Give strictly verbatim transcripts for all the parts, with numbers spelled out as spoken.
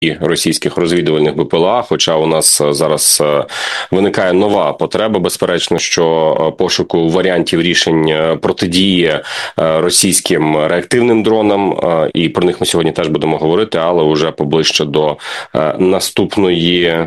і російських розвідувальних БПЛА, хоча у нас зараз виникає нова потреба, безперечно, що пошуку варіантів рішень протидії російським реактивним дронам, і про них ми сьогодні теж будемо говорити, але вже поближче до наступної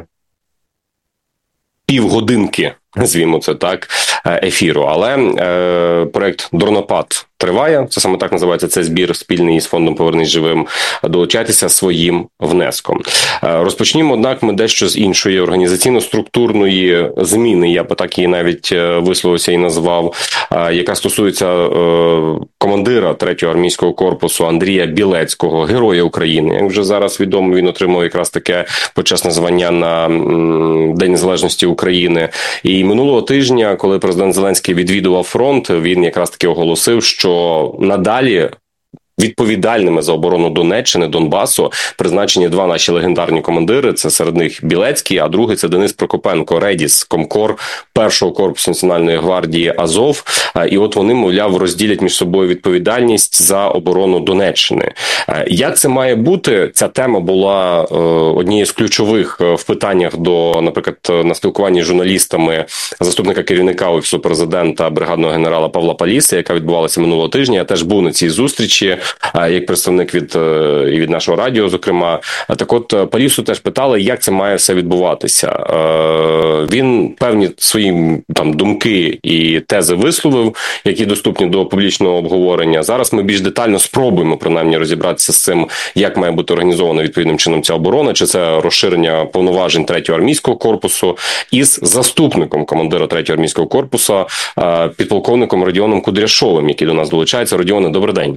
півгодинки, назвімо це так, ефіру. Але е, проект «Дронопад» триває, це саме так називається, це збір спільний із фондом «Повернись живим». Долучайтеся своїм внеском. Е, розпочнімо, однак, ми дещо з іншої організаційно-структурної зміни, я би так її навіть висловився і назвав, е, яка стосується е, командира третього армійського корпусу Андрія Білецького, Героя України. Як вже зараз відомо, він отримав якраз таке почесне звання на м, День Незалежності України. І минулого тижня, коли президент Зеленський відвідував фронт, він якраз таки оголосив, що надалі відповідальними за оборону Донеччини, Донбасу призначені два наші легендарні командири. Це серед них Білецький, а другий – це Денис Прокопенко, Редіс, комкор першого корпусу Національної гвардії Азов. І от вони, мовляв, розділять між собою відповідальність за оборону Донеччини. Як це має бути? Ця тема була однією з ключових в питаннях до, наприклад, на спілкуванні з журналістами заступника керівника Офісу президента бригадного генерала Павла Паліса, яка відбувалася минулого тижня. Я теж був на цій зустрічі як представник від і від нашого радіо, зокрема. Так от, Палісу теж питали, як це має все відбуватися. Він певні свої там думки і тези висловив, які доступні до публічного обговорення. Зараз ми більш детально спробуємо, принаймні, розібратися з цим, як має бути організована відповідним чином ця оборона, чи це розширення повноважень третього армійського корпусу, із заступником командира третього армійського корпусу, підполковником Родіоном Кудряшовим, який до нас долучається. Родіоне, добрий день.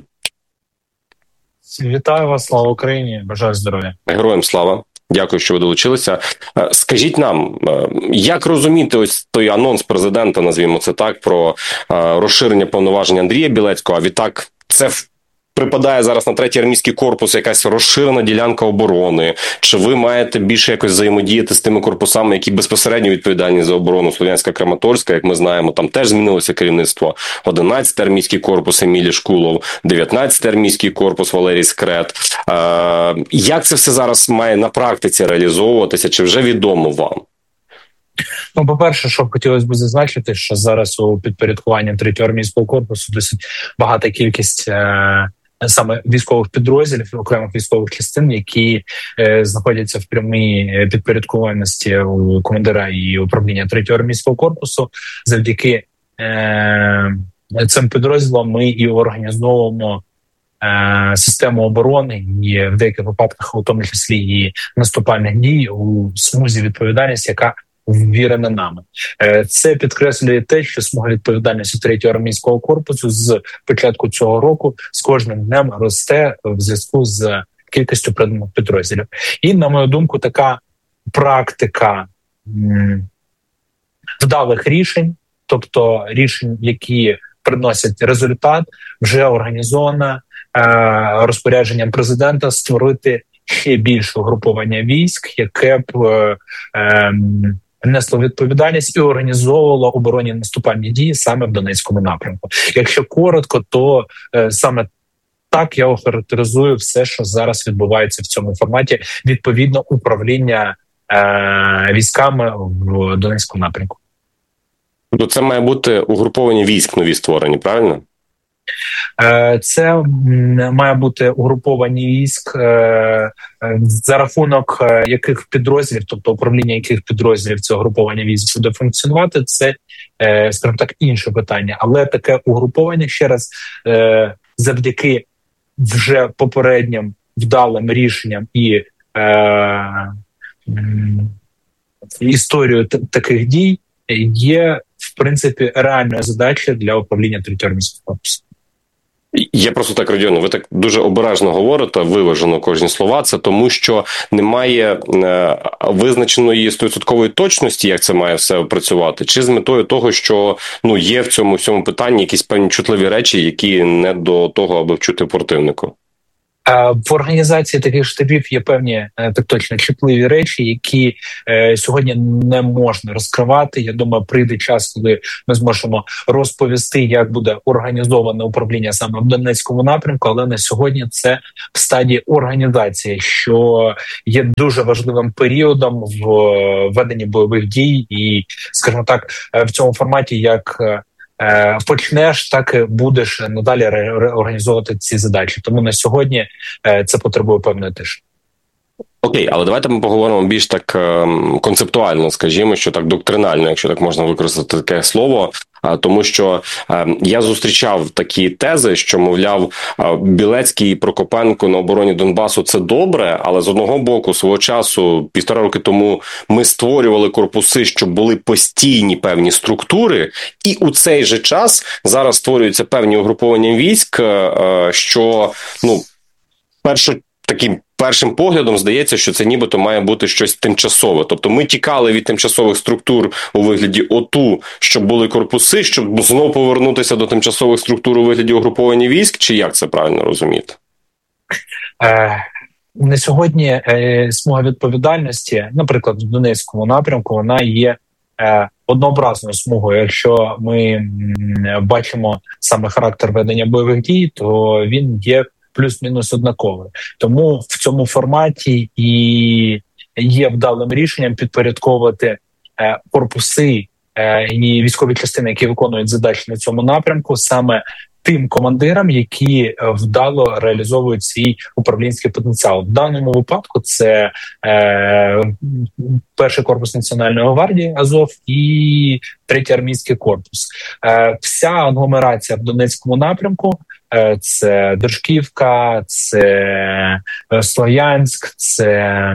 Вітаю вас, слава Україні, бажаю здоров'я. Героям слава. Дякую, що ви долучилися. Скажіть нам, як розуміти ось той анонс президента, назвімо це так, про розширення повноважень Андрія Білецького, а відтак це припадає зараз на третій армійський корпус якась розширена ділянка оборони? Чи ви маєте більше якось взаємодіяти з тими корпусами, які безпосередньо відповідальні за оборону? Слов'янська, Краматорська, як ми знаємо, там теж змінилося керівництво. одинадцятий армійський корпус Емілі Шкулов, дев'ятнадцятий армійський корпус Валерій Скрет. Е, як це все зараз має на практиці реалізовуватися? Чи вже відомо вам? Ну, по-перше, що б хотілося б зазначити, що зараз у підпорядкуванні третього армійського корпусу досить багата кількість е- саме військових підрозділів, окремих військових частин, які е, знаходяться в прямій підпорядкованості у командира і управління третього армійського корпусу. Завдяки е, цим підрозділам ми і організовуємо е, систему оборони, і в деяких випадках, у тому числі і наступальних дій, у смузі відповідальності, яка ввірена нами. Це підкреслює те, що смуга відповідальності третього армійського корпусу з початку цього року з кожним днем росте в зв'язку з кількістю приданих підрозділів. І, на мою думку, така практика м- вдалих рішень, тобто рішень, які приносять результат, вже організована е- розпорядженням президента створити ще більше угруповання військ, яке б е- е- несло відповідальність і організовувало оборонні наступальні дії саме в Донецькому напрямку. Якщо коротко, то е, саме так я охарактеризую все, що зараз відбувається в цьому форматі, відповідно управління е, військами в Донецькому напрямку. Тобто це має бути угруповані військ нові створені, правильно? Це має бути угруповані військ, за рахунок яких підрозділів, тобто управління яких підрозділів це угруповання військ буде функціонувати, це, скажімо так, інше питання. Але таке угруповання, ще раз, завдяки вже попереднім вдалим рішенням і е, історію т- таких дій є, в принципі, реальною задачею для управління третього армійського корпусу. Я просто так, Родіоне, ви так дуже обережно говорите, виважено кожні слова. Це тому, що немає е, визначеної сто відсотків точності, як це має все працювати, чи з метою того, що ну є в цьому всьому питанні якісь певні чутливі речі, які не до того, аби вчути противнику? В організації таких штабів є певні, так точно, чутливі речі, які е, сьогодні не можна розкривати. Я думаю, прийде час, коли ми зможемо розповісти, як буде організоване управління саме в Донецькому напрямку, але на сьогодні це в стадії організації, що є дуже важливим періодом в веденні бойових дій. І, скажімо так, в цьому форматі, як почнеш, так і будеш надалі організовувати ці задачі. Тому на сьогодні це потребує певної тиші. Окей, але давайте ми поговоримо більш так е, концептуально, скажімо, що так доктринально, якщо так можна використати таке слово, е, тому що е, я зустрічав такі тези, що, мовляв, е, Білецький і Прокопенко на обороні Донбасу – це добре, але з одного боку, свого часу, півтора роки тому, ми створювали корпуси, щоб були постійні певні структури, і у цей же час зараз створюються певні угруповання військ, е, що, ну, перше, таким першим поглядом здається, що це нібито має бути щось тимчасове. Тобто ми тікали від тимчасових структур у вигляді ОТУ, щоб були корпуси, щоб знову повернутися до тимчасових структур у вигляді угруповання військ, чи як це правильно розуміти? Е, на сьогодні е, смуга відповідальності, наприклад, в Донецькому напрямку, вона є е, однообразною смугою. Якщо ми м, бачимо саме характер ведення бойових дій, то він є плюс-мінус однаковий. Тому в цьому форматі і є вдалим рішенням підпорядковувати е, корпуси е, і військові частини, які виконують задачі на цьому напрямку, саме тим командирам, які вдало реалізовують свій управлінський потенціал. В даному випадку це е, перший корпус Національної гвардії Азов і третій армійський корпус. Е, вся агломерація в Донецькому напрямку – це Держківка, це Слов'янськ, це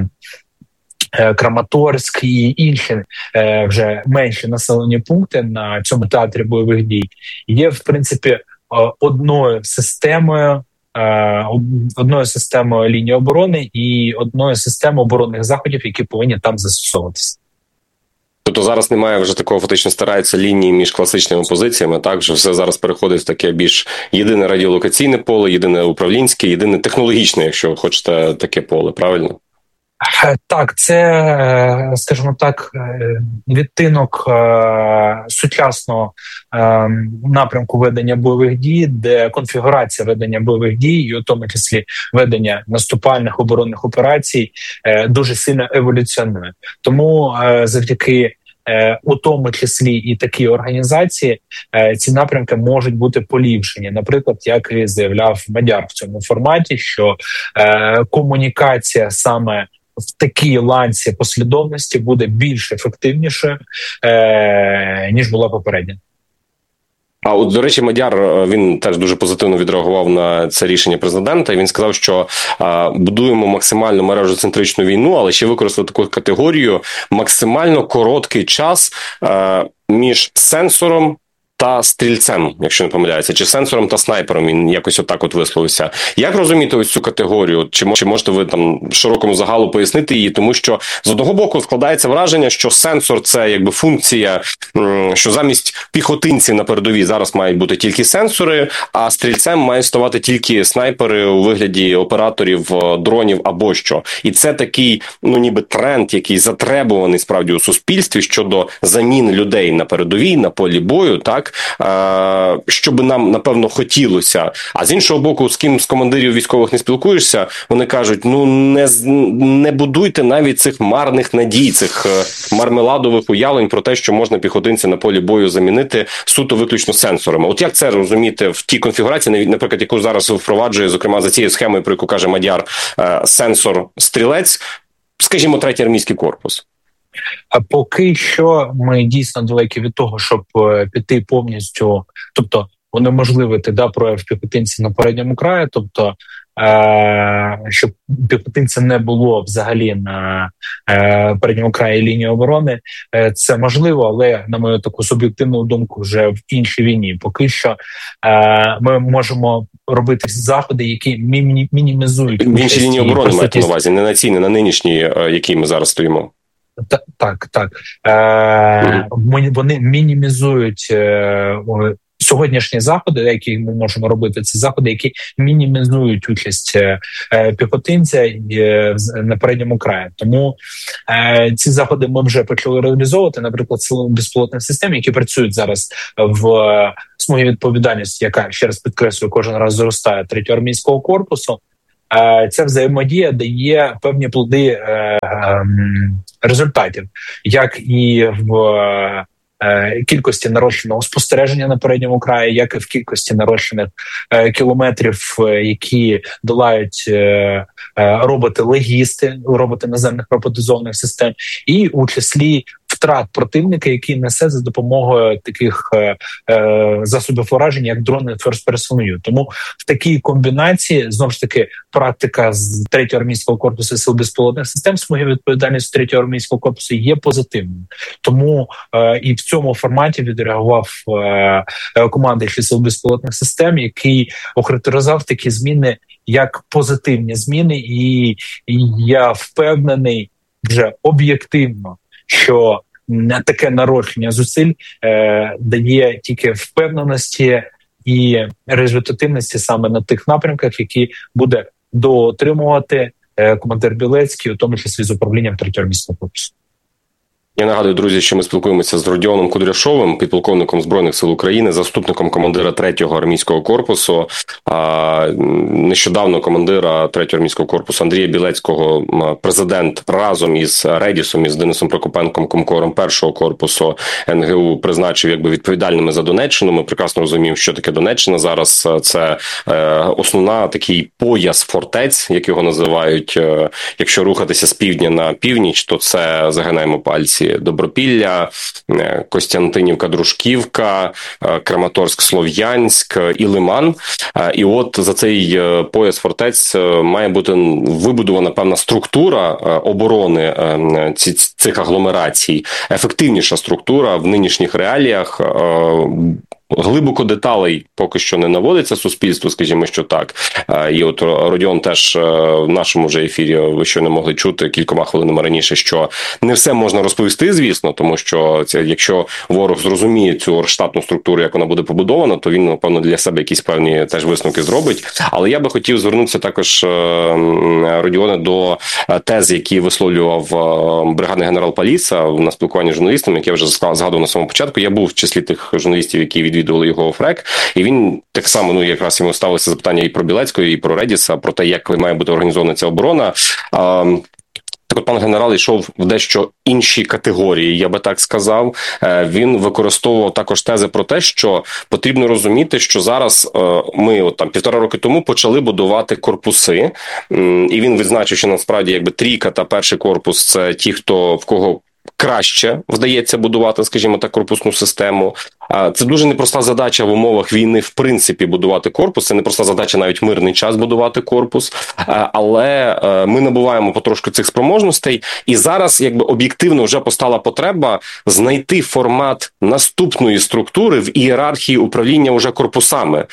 Краматорськ і інші вже менші населені пункти на цьому театрі бойових дій є, в принципі, одною системою, одною системою лінії оборони і одною системою оборонних заходів, які повинні там застосовуватися. Тобто зараз немає вже такого, фактично стараються лінії між класичними позиціями, так, вже все зараз переходить в таке більш єдине радіолокаційне поле, єдине управлінське, єдине технологічне, якщо хочете, таке поле, правильно? Так, це, скажімо так, відтинок сучасного напрямку ведення бойових дій, де конфігурація ведення бойових дій, і у тому числі ведення наступальних оборонних операцій, дуже сильно еволюціонує. Тому завдяки у тому числі і такі організації ці напрямки можуть бути поліпшені. Наприклад, як і заявляв Мадяр в цьому форматі, що комунікація саме в такій ланці послідовності буде більш ефективнішою, е, ніж була попередня. А от, до речі, Мадяр, він теж дуже позитивно відреагував на це рішення президента. Він сказав, що а, будуємо максимально мережоцентричну війну, але ще використав таку категорію максимально короткий час а, між сенсором та стрільцем, якщо не помиляється, чи сенсором та снайпером, він якось отак от висловився. Як розуміти ось цю категорію? Чи, чи можете ви там широкому загалу пояснити її? Тому що з одного боку складається враження, що сенсор – це якби функція, що замість піхотинців на передовій зараз мають бути тільки сенсори, а стрільцем мають ставати тільки снайпери у вигляді операторів дронів або що. І це такий, ну ніби тренд, який затребуваний справді у суспільстві щодо заміни людей на передовій, на полі бою, так? Що би нам, напевно, хотілося. А з іншого боку, з ким з командирів військових не спілкуєшся, вони кажуть, ну не, не будуйте навіть цих марних надій, цих мармеладових уявлень про те, що можна піхотинця на полі бою замінити суто виключно сенсорами. От як це розуміти в тій конфігурації, наприклад, яку зараз впроваджує, зокрема, за цією схемою, про яку каже Мадяр, сенсор-стрілець, скажімо, третій армійський корпус? А поки що ми дійсно далекі від того, щоб піти повністю, тобто унеможливити да, прояв піхотинців на передньому краї, тобто е- щоб піхотинця не було взагалі на е- передньому краї лінії оборони, е- це можливо, але, на мою таку суб'єктивну думку, вже в іншій війні. Поки що е- ми можемо робити заходи, які міні- мінімізують... В іншій лінії оборони маєте на увазі, не на цій, не на нинішній, якій ми зараз стоїмо. Так, так. Е, mm-hmm. Вони мінімізують е, сьогоднішні заходи, які ми можемо робити, це заходи, які мінімізують участь піхотинця на передньому краї. Тому ці заходи ми вже почали реалізовувати, наприклад, силами безпілотних систем, які працюють зараз в смугі відповідальності, яка, ще раз підкреслюю, кожен раз зростає третього армійського корпусу. Ця взаємодія дає певні плоди результатів, як і в кількості нарощеного спостереження на передньому краї, як і в кількості нарощених кілометрів, які долають роботи-легісти, роботи наземних роботизованих систем, і у числі втрат противника, який несе за допомогою таких е, е, засобів ураження, як дрони First Person View. Тому в такій комбінації, знову ж таки, практика з третього армійського корпусу сил безпілотних систем, смуги відповідальності третього армійського корпусу є позитивною. Тому е, і в цьому форматі відреагував е, командуючий сил безпілотних систем, який охарактеризував такі зміни як позитивні зміни, і, і я впевнений вже об'єктивно, що таке нарощення зусиль е, дає тільки впевненості і результативності саме на тих напрямках, які буде дотримувати е, командир Білецький, у тому числі з управлінням третього армійського корпусу. Я нагадую, друзі, що ми спілкуємося з Родіоном Кудряшовим, підполковником Збройних сил України, заступником командира третього армійського корпусу. Нещодавно командира третього армійського корпусу Андрія Білецького президент разом із Редісом, із Денисом Прокопенком, комкором першого корпусу ен ге у, призначив якби відповідальними за Донеччину. Ми прекрасно розуміємо, що таке Донеччина зараз. Це основна такий пояс фортець, як його називають. Якщо рухатися з півдня на північ, то це, загинаємо пальці, Добропілля, Костянтинівка, Дружківка, Краматорськ, Слов'янськ і Лиман. І от за цей пояс фортець має бути вибудована певна структура оборони цих агломерацій, ефективніша структура в нинішніх реаліях. Глибоко деталей поки що не наводиться суспільству, скажімо, що так. І от Родіон теж в нашому вже ефірі, ви що не могли чути кількома хвилинами раніше, що не все можна розповісти, звісно, тому що це, якщо ворог зрозуміє цю штатну структуру, як вона буде побудована, то він, напевно, для себе якісь певні теж висновки зробить. Але я би хотів звернутися також, Родіоне, до тез, які висловлював бригадний генерал Паліса на спілкуванні з журналістами, як я вже згадував на самому початку. Я був в числі тих журналістів, які відвідували його ФРЕК, і він так само, ну якраз йому ставилося запитання і про Білецького, і про Редіса, про те, як має бути організована ця оборона. А, так от пан генерал йшов в дещо інші категорії, я би так сказав. Він використовував також тези про те, що потрібно розуміти, що зараз ми от там півтора роки тому почали будувати корпуси, і він відзначив, що насправді якби трійка та перший корпус – це ті, хто в кого краще вдається будувати, скажімо так, корпусну систему. Це дуже непроста задача в умовах війни, в принципі, будувати корпус. Це непроста задача навіть в мирний час будувати корпус. Але ми набуваємо потрошку цих спроможностей. І зараз, якби, об'єктивно вже постала потреба знайти формат наступної структури в ієрархії управління уже корпусами.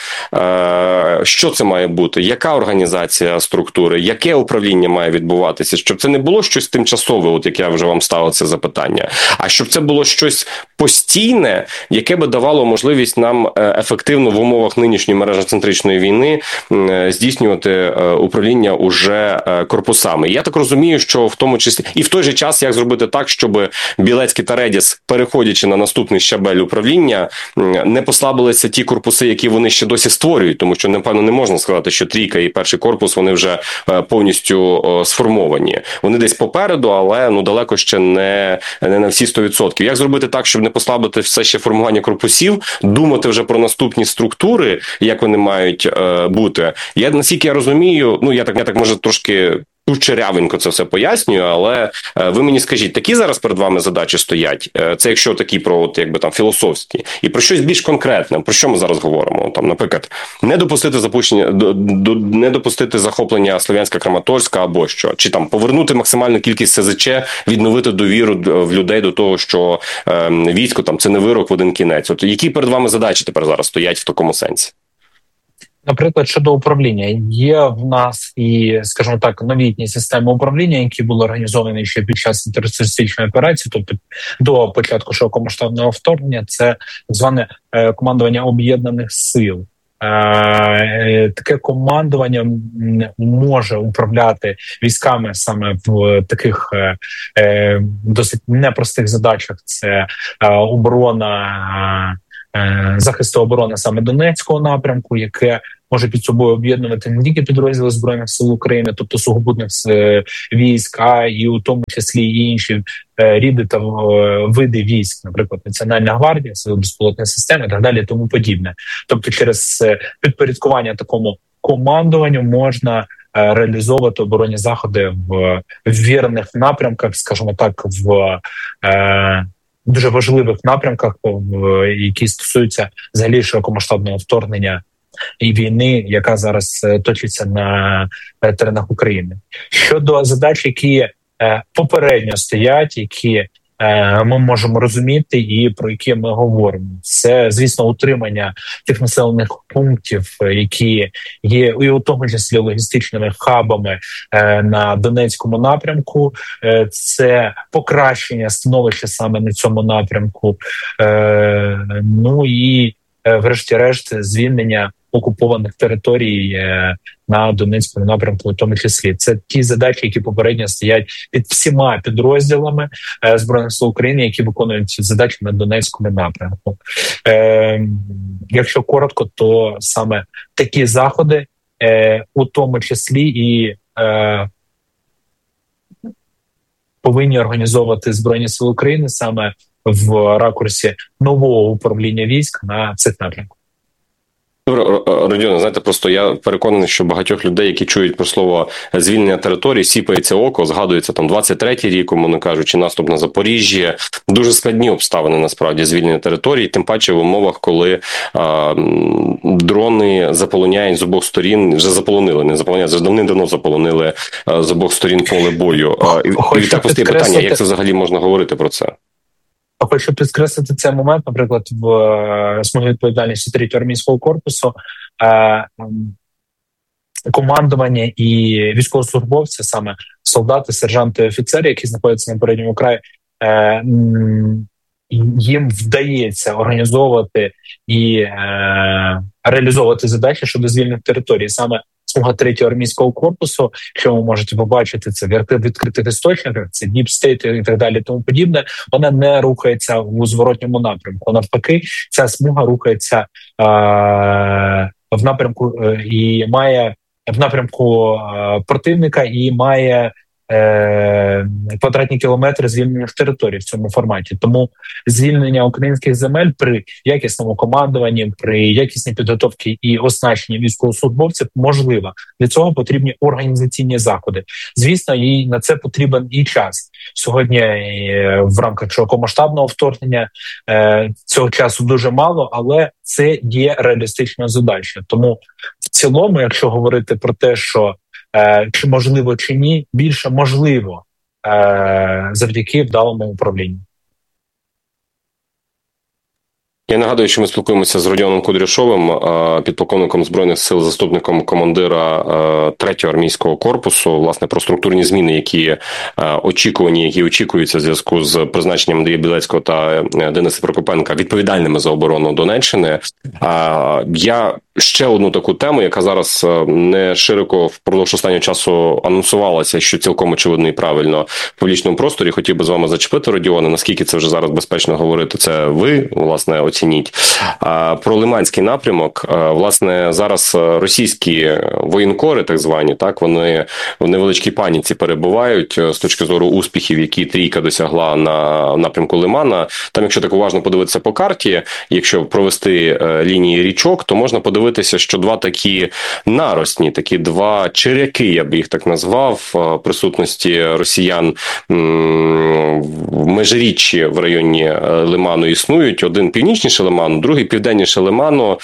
Що це має бути? Яка організація структури? Яке управління має відбуватися? Щоб це не було щось тимчасове, от як я вже вам ставив це запитання, а щоб це було щось постійне, яке би давало можливість нам ефективно в умовах нинішньої мережоцентричної війни здійснювати управління уже корпусами. Я так розумію, що в тому числі і в той же час як зробити так, щоб Білецький та Редіс, переходячи на наступний щабель управління, не послабилися ті корпуси, які вони ще досі створюють, тому що, напевно, не можна сказати, що трійка і перший корпус, вони вже повністю сформовані. Вони десь попереду, але ну далеко ще не, не на всі сто відсотків. Як зробити так, щоб не послабити все ще формування корпусів, думати вже про наступні структури, як вони мають е, бути. Я, наскільки я розумію, ну я так, я так може трошки черявенько це все пояснюю, але е, ви мені скажіть, такі зараз перед вами задачі стоять? Е, це якщо такі про от, якби там філософські. І про щось більш конкретне. Про що ми зараз говоримо? Там, наприклад, не допустити запущення, до, до, не допустити захоплення Слов'янська, Краматорська або що. Чи там повернути максимальну кількість ес зет че, відновити довіру в людей до того, що е, військо там це не вирок в один кінець. От які перед вами задачі тепер зараз стоять в такому сенсі? Наприклад, щодо управління, є в нас і, скажімо так, новітні системи управління, які були організовані ще під час антитерористичної операції, тобто до початку широкомасштабного вторгнення, це так зване командування об'єднаних сил. Таке командування може управляти військами саме в таких досить непростих задачах. Це оборона, захист оборони саме Донецького напрямку, яке може під собою об'єднувати не тільки підрозділи Збройних сил України, тобто сухопутних військ, а і у тому числі і інші ріди та види військ, наприклад, Національна гвардія, Сили безпілотної системи і так далі, тому подібне. Тобто через підпорядкування такому командуванню можна реалізовувати оборонні заходи в вірних напрямках, скажімо так, в дуже важливих напрямках, які стосуються взагалі широкомасштабного вторгнення і війни, яка зараз точиться на теренах України. Щодо задач, які попередньо стоять, які ми можемо розуміти і про які ми говоримо, це, звісно, утримання тих населених пунктів, які є і у тому числі логістичними хабами на Донецькому напрямку, це покращення становища саме на цьому напрямку, ну і врешті-решт звільнення окупованих територій на Донецькому напрямку, у тому числі. Це ті задачі, які попередньо стоять під всіма підрозділами Збройних сил України, які виконують ці задачі на Донецькому напрямку. Е, якщо коротко, то саме такі заходи, е, у тому числі і е, повинні організовувати Збройні сили України саме в ракурсі нового управління військ на цих напрямках. Родіоне, знаєте, просто я переконаний, що багатьох людей, які чують про слово звільнення території, сіпається око, згадується там двадцять третій рік, умовно кажучи, наступ на Запоріжжя. Дуже складні обставини, насправді, звільнення території, тим паче в умовах, коли а, дрони заполоняють з обох сторін, вже заполонили, не заполоняють, вже давним-давно заполонили а, з обох сторін поле бою. А, і, і так постає питання, як це взагалі можна говорити про це? Хочу підкреслити цей момент, наприклад, в смузі відповідальності третього армійського корпусу е, командування і військовослужбовці, саме солдати, сержанти, офіцери, які знаходяться на передньому краї, е, їм вдається організовувати і е, реалізовувати задачі щодо звільнених територій. Саме смуга третього армійського корпусу, що ви можете побачити, це в відкритих істочниках, це Deep State і так далі, тому подібне, вона не рухається у зворотньому напрямку. Навпаки, ця смуга рухається е- в напрямку е- і має в напрямку е- противника і має е- квадратні кілометри звільнених територій в цьому форматі. Тому звільнення українських земель при якісному командуванні, при якісній підготовці і оснащенні військовослужбовців можливо. Для цього потрібні організаційні заходи. Звісно, і на це потрібен і час. Сьогодні в рамках широкомасштабного вторгнення цього часу дуже мало, але це є реалістична задача. Тому в цілому, якщо говорити про те, що чи можливо, чи ні, більше можливо завдяки вдалому управлінню. Я нагадую, що ми спілкуємося з Родіоном Кудряшовим, підполковником Збройних сил, заступником командира третього армійського корпусу, власне, про структурні зміни, які очікувані, які очікуються в зв'язку з призначенням Андрія Білецького та Дениса Прокопенка відповідальними за оборону Донеччини. Я ще одну таку тему, яка зараз не широко впродовж останнього часу анонсувалася, що цілком очевидно і правильно в публічному просторі. Хотів би з вами зачепити, Родіоне, наскільки це вже зараз безпечно говорити, це ви, власне, оцініть. Про Лиманський напрямок, власне, зараз російські воєнкори, так звані, так, вони в невеличкій паніці перебувають з точки зору успіхів, які трійка досягла на напрямку Лимана. Там, якщо так уважно подивитися по карті, якщо провести лінії річок, то можна подивитися, що два такі наросні, такі два черяки, я б їх так назвав, присутності росіян в межиріччі в районі Лиману існують. Один північніше північніше Лиману, другий південніше Лиману.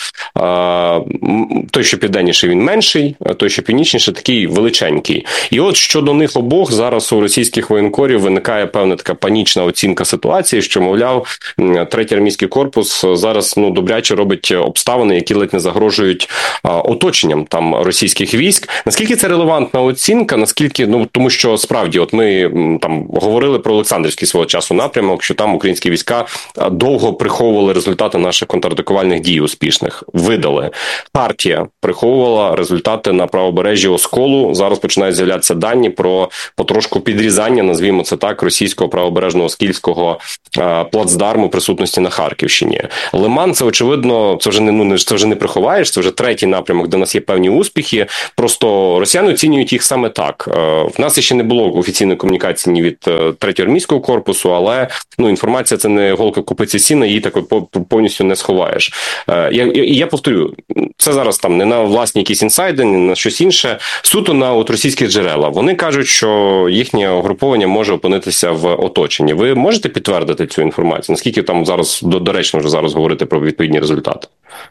Той, що південніший, він менший, а той, що північніше, такий величенький. І от щодо них обох зараз у російських воєнкорів виникає певна така панічна оцінка ситуації, що, мовляв, третій армійський корпус зараз ну добряче робить обставини, які ледь не загрожують оточенням там російських військ. Наскільки це релевантна оцінка? Наскільки, ну тому що справді, от ми там говорили про Олександрівський свого часу напрямок, що там українські війська довго приховували результати наших контратакувальних дій успішних, видали. Партія приховувала результати на правобережжі Осколу. Зараз починають з'являтися дані про потрошку підрізання, назвімо це так, російського правобережного оскільського плацдарму присутності на Харківщині. Лиман, це очевидно, це вже не ну це вже не приховаєш, це вже третій напрямок, де у нас є певні успіхи. Просто росіяни оцінюють їх саме так. В нас ще не було офіційної комунікації ні від третього армійського корпусу, але ну інформація це не голка купиці сіна, її так повністю не сховаєш. Я, я, я повторю, це зараз там не на власні якісь інсайди, не на щось інше, суто на от російських джерела. Вони кажуть, що їхнє угруповання може опинитися в оточенні. Ви можете підтвердити цю інформацію? Наскільки там зараз доречно вже зараз говорити про відповідні результати?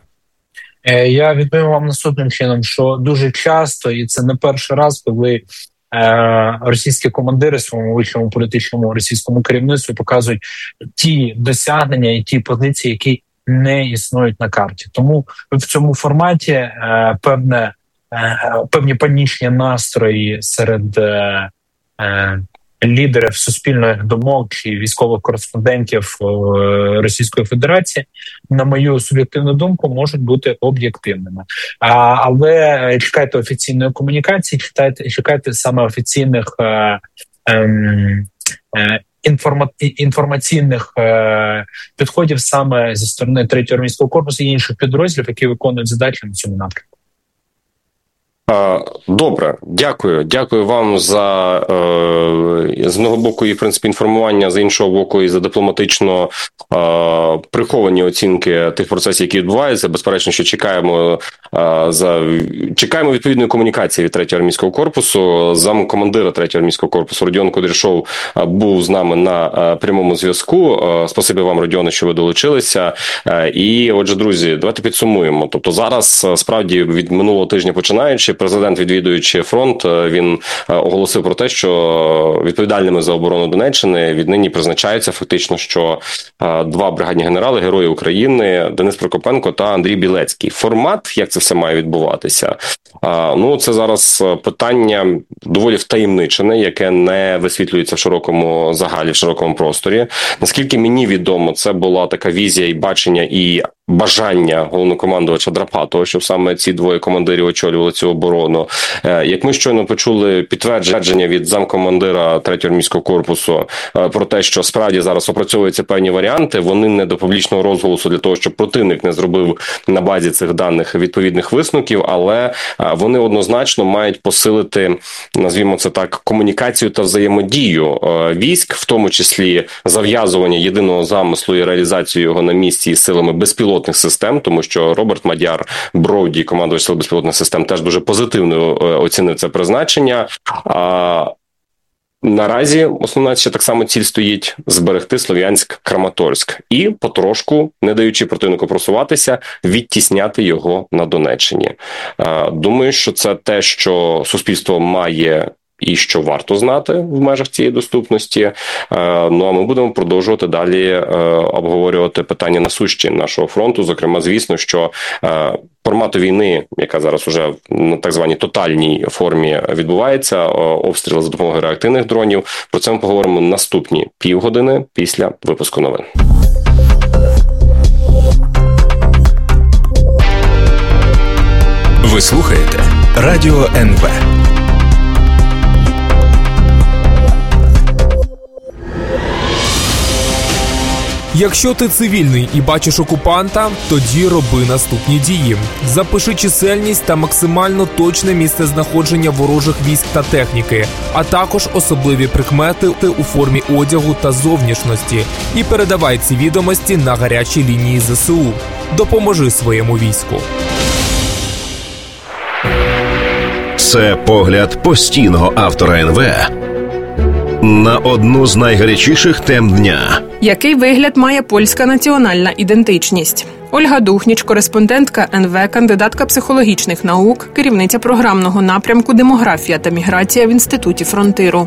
Я відповім вам наступним чином, що дуже часто, і це не перший раз, коли е, російські командири своєму вищому політичному російському керівництву показують ті досягнення і ті позиції, які не існують на карті. Тому в цьому форматі е, певне, е, певні панічні настрої серед е, е, лідерів суспільних думок чи військових кореспондентів Російської Федерації, на мою суб'єктивну думку, можуть бути об'єктивними. А, але чекайте офіційної комунікації, чекайте, чекайте саме офіційних е, е, е, інформа, інформаційних е, підходів саме зі сторони третього армійського корпусу і інших підрозділів, які виконують задачі на цьому напрямку. Добре, дякую. Дякую вам за е, з одного боку і, в принципі, інформування, з іншого боку і за дипломатично е, приховані оцінки тих процесів, які відбуваються. Безперечно, що чекаємо е, за чекаємо відповідної комунікації від третього армійського корпусу. Замкомандира третього армійського корпусу Родіон Кудряшов був з нами на е, прямому зв'язку. Е, спасибі вам, Родіоне, що ви долучилися. Е, і, отже, друзі, давайте підсумуємо. Тобто зараз, справді, від минулого тижня починаючи, президент, відвідуючи фронт, він оголосив про те, що відповідальними за оборону Донеччини віднині призначаються фактично, що два бригадні генерали, герої України, Денис Прокопенко та Андрій Білецький. Формат, як це все має відбуватися? Ну, це зараз питання доволі втаємничене, яке не висвітлюється в широкому загалі, в широкому просторі. Наскільки мені відомо, це була така візія і бачення, і бажання головнокомандувача Драпатова, щоб саме ці двоє командирів очолювали цю оборону. Як ми щойно почули підтвердження від замкомандира третього армійського корпусу про те, що справді зараз опрацьовуються певні варіанти, вони не до публічного розголосу для того, щоб противник не зробив на базі цих даних відповідних висновків, але вони однозначно мають посилити, назвімо це так, комунікацію та взаємодію військ, в тому числі зав'язування єдиного замислу і реалізацію його на місці із силами безпілотних систем, тому що Роберт Мадяр Броуді, командувач сил безпілотних систем, теж дуже позитивно оцінив це призначення. А наразі основна ще так само ціль стоїть зберегти Слов'янськ-Краматорськ і потрошку, не даючи противнику просуватися, відтісняти його на Донеччині. Думаю, що це те, що суспільство має і що варто знати в межах цієї доступності. Ну, а ми будемо продовжувати далі обговорювати питання насущі нашого фронту. Зокрема, звісно, що формату війни, яка зараз уже на так званій тотальній формі відбувається, обстріли за допомогою реактивних дронів. Про це ми поговоримо наступні півгодини після випуску новин. Ви слухаєте Радіо ен ве. Якщо ти цивільний і бачиш окупанта, тоді роби наступні дії. Запиши чисельність та максимально точне місце знаходження ворожих військ та техніки, а також особливі прикмети у формі одягу та зовнішності. І передавай ці відомості на гарячі лінії зе се у. Допоможи своєму війську. Це погляд постійного автора ен ве На одну з найгарячіших тем дня. Який вигляд має польська національна ідентичність? Ольга Духніч, кореспондентка ен ве, кандидатка психологічних наук, керівниця програмного напрямку «Демографія та міграція» в Інституті Фронтиру.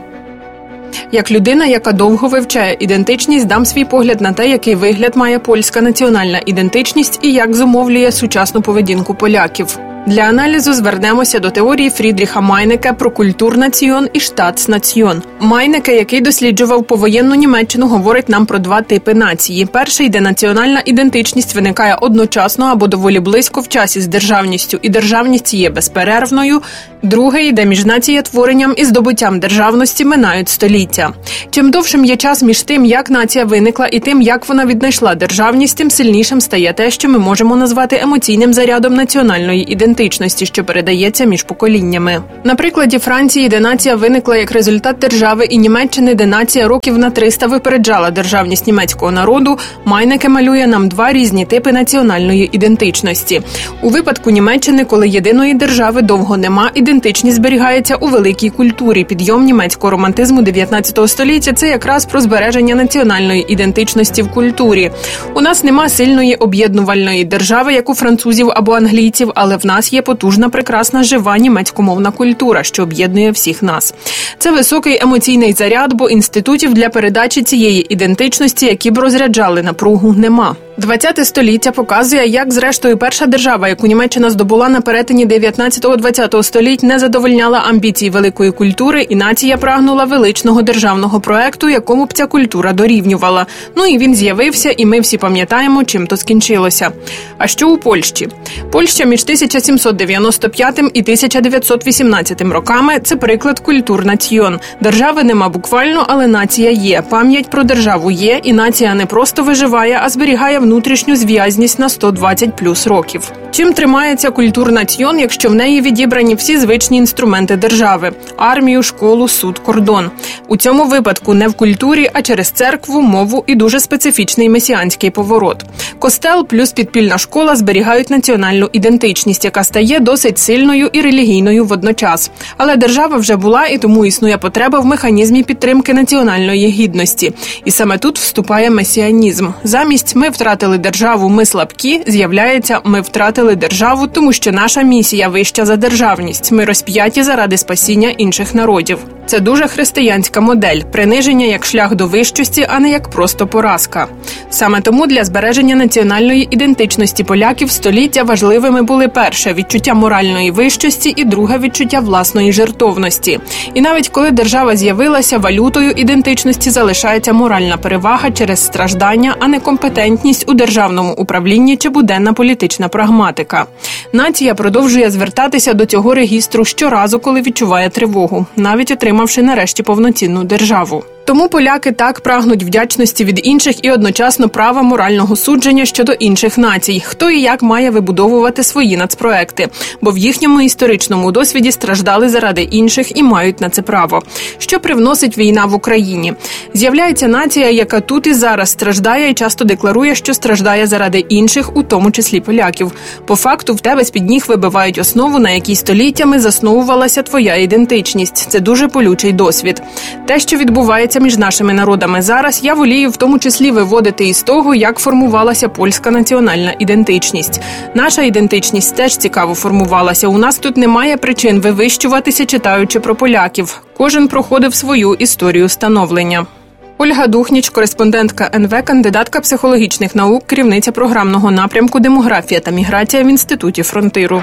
Як людина, яка довго вивчає ідентичність, дам свій погляд на те, який вигляд має польська національна ідентичність і як зумовлює сучасну поведінку поляків. Для аналізу звернемося до теорії Фрідріха Майнеке про культурнаціон і штатснаціон. Майнеке, який досліджував повоєнну Німеччину, говорить нам про два типи нації. Перший, де національна ідентичність виникає одночасно або доволі близько в часі з державністю, і державність є безперервною. Другий, де між націєтворенням і здобуттям державності минають століття. Чим довшим є час між тим, як нація виникла, і тим, як вона віднайшла державність, тим сильнішим стає те, що ми можемо назвати емоційним зарядом національної ідентичності, що передається між поколіннями. На прикладі Франції, де нація виникла як результат держави, і Німеччини, де нація років на триста випереджала державність німецького народу, Майнеке малює нам два різні типи національної ідентичності. У випадку Німеччини, коли єдиної держави довго нема, ідентичність зберігається у великій культурі. Підйом німецького романтизму дев'ятнадцятого століття – це якраз про збереження національної ідентичності в культурі. У нас нема сильної об'єднувальної держави, як у французів або англійців, але в нас є потужна, прекрасна, жива німецькомовна культура, що об'єднує всіх нас. Це високий емоційний заряд, бо інститутів для передачі цієї ідентичності, які б розряджали напругу, нема. ХХ століття показує, як, зрештою, перша держава, яку Німеччина здобула на перетині дев'ятнадцятого-двадцятого століть, не задовольняла амбіцій великої культури, і нація прагнула величного державного проекту, якому б ця культура дорівнювала. Ну і він з'явився, і ми всі пам'ятаємо, чим то скінчилося. А що у Польщі? Польща між тисяча сімсот дев'яносто п'ятим і тисяча дев'ятсот вісімнадцятим роками – це приклад культурнаціон. Держави нема буквально, але нація є. Пам'ять про державу є, і нація не просто виживає, а зберігає внутрішню зв'язність на сто двадцять плюс років. Чим тримається культурнаціон, якщо в неї відібрані всі звичні інструменти держави – армію, школу, суд, кордон? У цьому випадку не в культурі, а через церкву, мову і дуже специфічний месіанський поворот. Костел плюс підпільна школа зберігають національну ідентичність, яка стає досить сильною і релігійною водночас. Але держава вже була, і тому існує потреба в механізмі підтримки національної гідності. І саме тут вступає месіанізм. Замість «ми втратили державу, ми слабкі» з'являється «ми втратили державу, тому що наша місія вища за державність. Ми розп'яті заради спасіння інших народів». Це дуже християнська модель – приниження як шлях до вищості, а не як просто поразка. Саме тому для збереження національної ідентичності поляків століття важливими були перше – відчуття моральної вищості і друге – відчуття власної жертовності. І навіть коли держава з'явилася, валютою ідентичності залишається моральна перевага через страждання, а не компетентність у державному управлінні чи буденна політична прагматика. Нація продовжує звертатися до цього регістру щоразу, коли відчуває тривогу, навіть отримавши нарешті повноцінну державу. Тому поляки так прагнуть вдячності від інших і одночасно права морального судження щодо інших націй, хто і як має вибудовувати свої нацпроекти, бо в їхньому історичному досвіді страждали заради інших і мають на це право. Що привносить війна в Україні? З'являється нація, яка тут і зараз страждає і часто декларує, що страждає заради інших, у тому числі поляків. По факту в тебе з-під ніг вибивають основу, на якій століттями засновувалася твоя ідентичність. Це дуже болючий досвід. Те, що відбувається між нашими народами зараз, я волію в тому числі виводити із того, як формувалася польська національна ідентичність. Наша ідентичність теж цікаво формувалася. У нас тут немає причин вивищуватися, читаючи про поляків. Кожен проходив свою історію становлення. Ольга Духніч, кореспондентка ен ве, кандидатка психологічних наук, керівниця програмного напрямку «Демографія та міграція» в Інституті Фронтиру.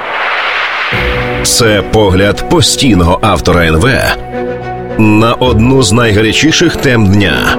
Це погляд постійного автора ен ве на одну з найгарячіших тем дня.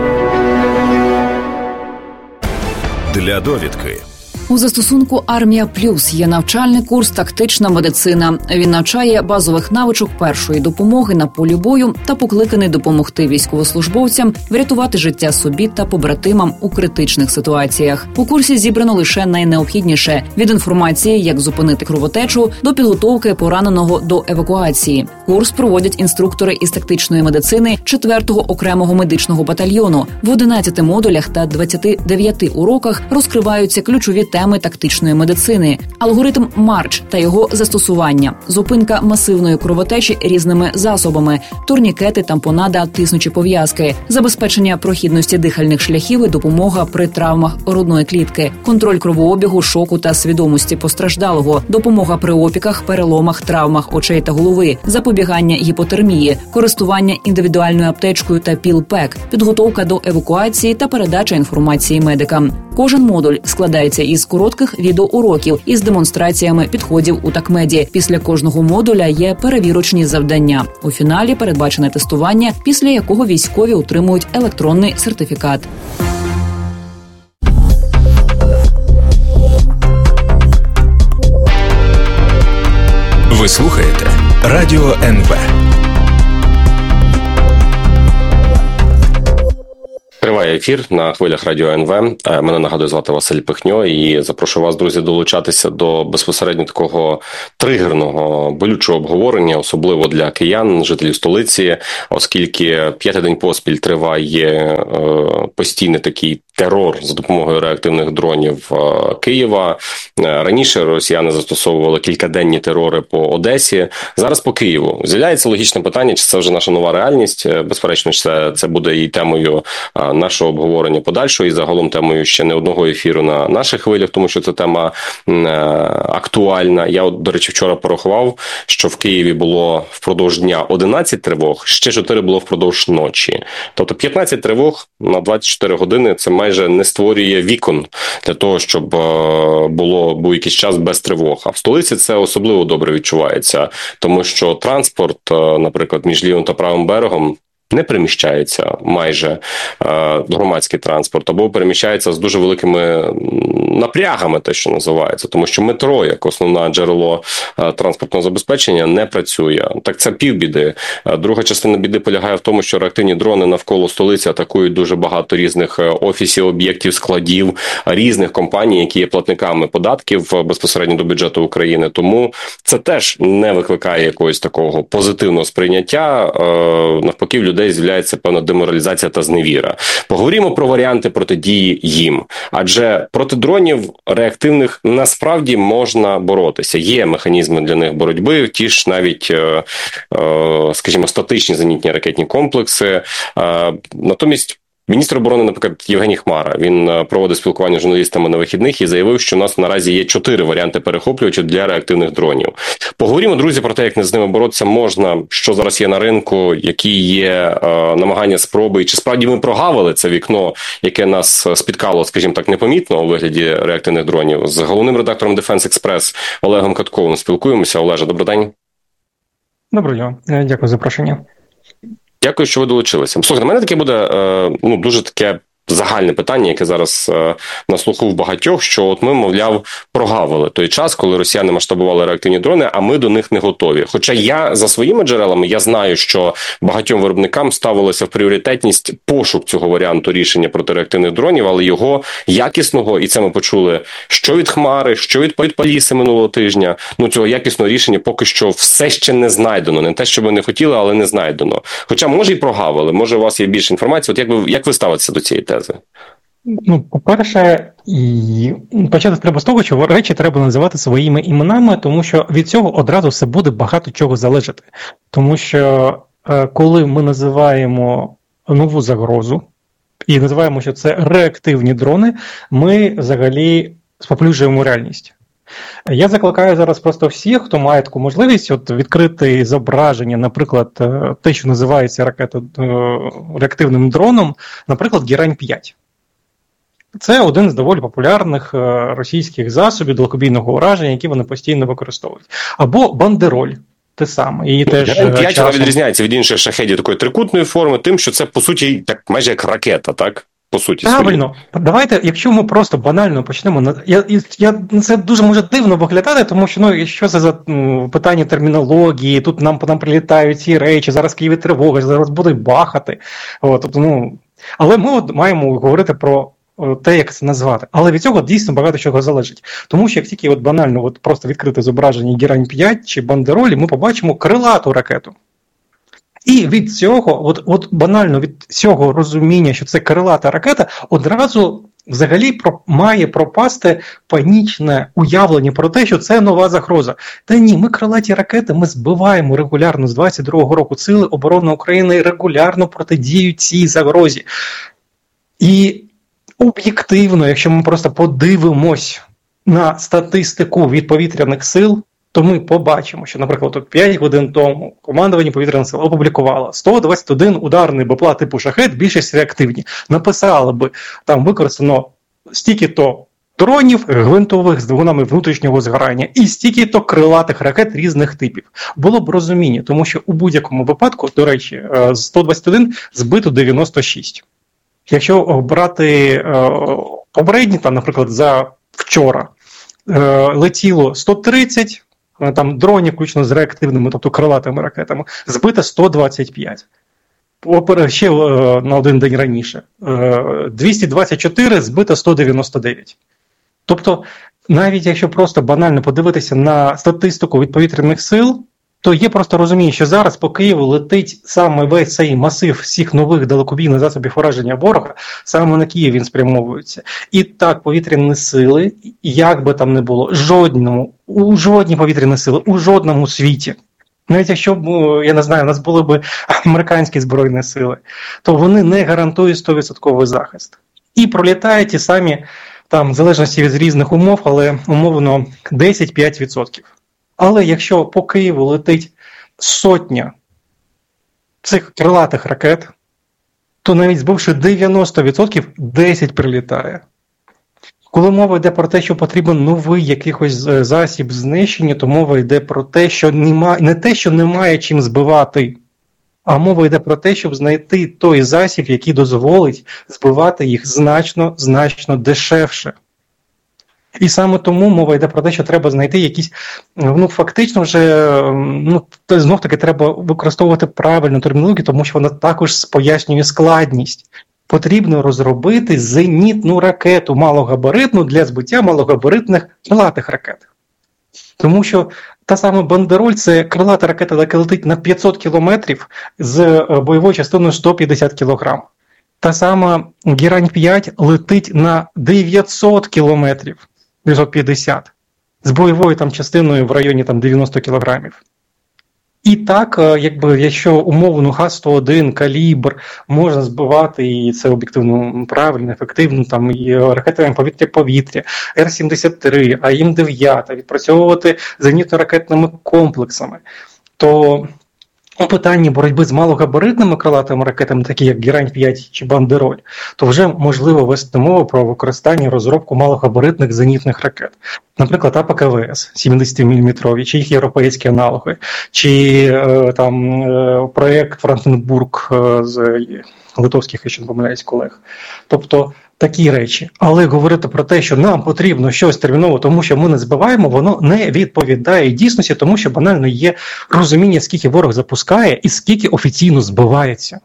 Для довідки. У застосунку «Армія Плюс» є навчальний курс «Тактична медицина». Він навчає базових навичок першої допомоги на полі бою та покликаний допомогти військовослужбовцям врятувати життя собі та побратимам у критичних ситуаціях. У курсі зібрано лише найнеобхідніше – від інформації, як зупинити кровотечу, до підготовки пораненого до евакуації. Курс проводять інструктори із тактичної медицини четвертого окремого медичного батальйону. В одинадцяти модулях та двадцяти дев'яти уроках розкриваються ключові системи тактичної медицини, алгоритм Марч та його застосування, зупинка масивної кровотечі різними засобами, турнікети, тампонада, тиснучі пов'язки, забезпечення прохідності дихальних шляхів і допомога при травмах грудної клітки, контроль кровообігу, шоку та свідомості постраждалого, допомога при опіках, переломах, травмах очей та голови, запобігання гіпотермії, користування індивідуальною аптечкою та піл-пек, підготовка до евакуації та передача інформації медикам. Кожен модуль складається із коротких відеоуроків із демонстраціями підходів у такмеді. Після кожного модуля є перевірочні завдання. У фіналі передбачене тестування, після якого військові отримують електронний сертифікат. Ви слухаєте Радіо ен ве. Триває ефір на хвилях Радіо ен ве. Мене, нагадую, звати Василь Пихньо, і запрошую вас, друзі, долучатися до безпосередньо такого тригерного, болючого обговорення, особливо для киян, жителів столиці, оскільки п'ятий день поспіль триває е, постійний такий терор за допомогою реактивних дронів е, Києва. Е, раніше росіяни застосовували кількаденні терори по Одесі, зараз по Києву. З'являється логічне питання, чи це вже наша нова реальність. Безперечно, це, це буде і темою е, нашого обговорення подальшого, і загалом темою ще не одного ефіру на наших хвилях, тому що це тема е, актуальна. Я, от, до речі, вчора порахував, що в Києві було впродовж дня одинадцять тривог, ще чотири було впродовж ночі. Тобто п'ятнадцять тривог на двадцять чотири години – це майже не створює вікон для того, щоб було, був якийсь час без тривог. А в столиці це особливо добре відчувається, тому що транспорт, наприклад, між лівим та правим берегом, не переміщається майже е, громадський транспорт, або переміщається з дуже великими напрягами, те, що називається. Тому що метро, як основне джерело е, транспортного забезпечення, не працює. Так це півбіди. Е, друга частина біди полягає в тому, що реактивні дрони навколо столиці атакують дуже багато різних офісів, об'єктів, складів, різних компаній, які є платниками податків безпосередньо до бюджету України. Тому це теж не викликає якогось такого позитивного сприйняття. Е, навпаки, в людей з'являється певна деморалізація та зневіра. Поговоримо про варіанти протидії їм. Адже проти дронів реактивних насправді можна боротися. Є механізми для них боротьби, ті ж навіть, скажімо, статичні зенітні ракетні комплекси. Натомість міністр оборони, наприклад, Євгеній Хмара, він проводив спілкування з журналістами на вихідних і заявив, що у нас наразі є чотири варіанти перехоплювачів для реактивних дронів. Поговоримо, друзі, про те, як з ними боротися можна, що зараз є на ринку, які є е, намагання, спроби, і чи справді ми прогавили це вікно, яке нас спіткало, скажімо так, непомітно у вигляді реактивних дронів. З головним редактором Defense Express Олегом Катковим спілкуємося. Олеже, добрий день. Доброго дня. Дякую за запрошення. Дякую, що ви долучилися. Слухайте, у мене таке буде ну, дуже таке загальне питання, яке зараз е, на слуху в багатьох, що от ми, мовляв, прогавили той час, коли росіяни масштабували реактивні дрони, а ми до них не готові. Хоча я, за своїми джерелами, я знаю, що багатьом виробникам ставилося в пріоритетність пошук цього варіанту рішення проти реактивних дронів, але його якісного, і це ми почули, що від Хмари, що від Паліси минулого тижня, ну цього якісного рішення поки що все ще не знайдено. Не те, що ви не хотіли, але не знайдено. Хоча, може, і прогавили, може, у вас є більше інформації. От як ви, як ви ставитеся до цієї тези? Ну, по-перше, і почати треба з того, що речі треба називати своїми іменами, тому що від цього одразу все буде багато чого залежати. Тому що коли ми називаємо нову загрозу і називаємо, що це реактивні дрони, ми взагалі споплюжуємо реальність. Я закликаю зараз просто всіх, хто має таку можливість, от відкрити зображення, наприклад, те, що називається ракета, реактивним дроном, наприклад, Герань п'ять. Це один з доволі популярних російських засобів далекобійного ураження, які вони постійно використовують. Або бандероль. Те саме. І теж Герань п'ять часом... відрізняється від інших шахедів такої трикутної форми тим, що це, по суті, так, майже як ракета, так? По суті, правильно. Свої. Давайте, якщо ми просто банально почнемо, я, я, це дуже може дивно виглядати, тому що, ну, що це за ну, питання термінології, тут нам, нам прилітають ці речі, зараз в Києві тривога, зараз будуть бахати. От, тобто, ну, але ми от маємо говорити про те, як це назвати. Але від цього дійсно багато чого залежить. Тому що як тільки от банально от просто відкрити зображення Герань п'ять чи бандеролі, ми побачимо крилату ракету. І від цього, от, от банально від цього розуміння, що це крилата ракета, одразу взагалі про, має пропасти панічне уявлення про те, що це нова загроза. Та ні, ми крилаті ракети, ми збиваємо регулярно з двадцять другого року. Сили оборони України регулярно протидіють цій загрозі. І об'єктивно, якщо ми просто подивимось на статистику від повітряних сил, то ми побачимо, що, наприклад, п'ять годин тому командування повітряних сил опублікувало сто двадцять один ударний БПЛА типу «Шахед», більшість реактивні. Написали би, там використано стільки-то дронів гвинтових з двигунами внутрішнього згорання і стільки-то крилатих ракет різних типів. Було б розуміння, тому що у будь-якому випадку, до речі, з сто двадцять один збито дев'яносто шість. Якщо брати е, попередні, там, наприклад, за вчора е, летіло сто тридцять, там дронів, включно з реактивними, тобто крилатими ракетами, збито сто двадцять п'ять. Ще е, на один день раніше. Е, двісті двадцять чотири, збито сто дев'яносто дев'ять. Тобто, навіть якщо просто банально подивитися на статистику від повітряних сил, то є просто розуміння, що зараз по Києву летить саме весь цей масив всіх нових далекобійних засобів ураження ворога, саме на Київ він спрямовується. І так, повітряні сили, як би там не було, жодному, у жодні повітряні сили, у жодному світі, навіть якщо б, я не знаю, у нас були б американські збройні сили, то вони не гарантують сто відсотків захист. І пролітають ті самі, там, в залежності від різних умов, але умовно десять-п'ять відсотків. Але якщо по Києву летить сотня цих крилатих ракет, то навіть збивши дев'яносто відсотків, десять прилітає. Коли мова йде про те, що потрібен новий якийсь засіб знищення, то мова йде про те, що немає, не те, що немає чим збивати, а мова йде про те, щоб знайти той засіб, який дозволить збивати їх значно-значно дешевше. І саме тому мова йде про те, що треба знайти якісь, ну фактично вже, ну знов-таки треба використовувати правильну термінологію, тому що вона також пояснює складність. Потрібно розробити зенітну ракету малогабаритну для збиття малогабаритних крилатих ракет. Тому що та сама «Бандероль» – це крилата ракета, яка летить на п'ятсот кілометрів з бойовою частиною сто п'ятдесят кілограм. Та сама «Герань п'ять» летить на дев'ятсот кілометрів. дев'ятсот п'ятдесят, з бойовою там частиною в районі там дев'яносто кілограмів. І так, якби, якщо умовно Х сто один, калібр можна збивати, і це об'єктивно правильно, ефективно, там і ракетами повітря-повітря, Р сімдесят три, А М дев'ять, відпрацьовувати зенітно-ракетними комплексами, то у питанні боротьби з малогабаритними крилатими ракетами, такі як «Герань п'ять» чи «Бандероль», то вже можливо вести мову про використання і розробку малогабаритних зенітних ракет. Наприклад, А П К В С сімдесятиміліметрові, чи їх європейські аналоги, чи е, там е, проєкт Франкенбург е, з литовських, якщо не помиляюсь, колег. Тобто такі речі. Але говорити про те, що нам потрібно щось терміново, тому що ми не збиваємо, воно не відповідає дійсності, тому що банально є розуміння, скільки ворог запускає і скільки офіційно збивається.